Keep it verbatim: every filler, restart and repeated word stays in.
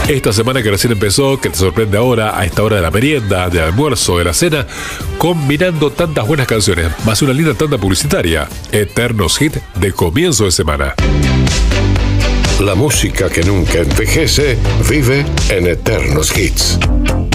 Esta semana que recién empezó, que te sorprende ahora, a esta hora de la merienda, del almuerzo, de la cena, combinando tantas buenas canciones, más una linda tanda publicitaria. Eternos hits de comienzo de semana. La música que nunca envejece vive en Eternos Hits.